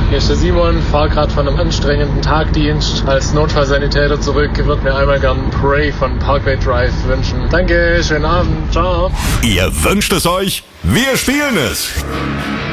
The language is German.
Hier ist der Simon, fahr gerade von einem anstrengenden Tagdienst als Notfallsanitäter zurück. Würde mir einmal gern Pray von Parkway Drive wünschen. Danke, schönen Abend, ciao. Ihr wünscht es euch, wir spielen es.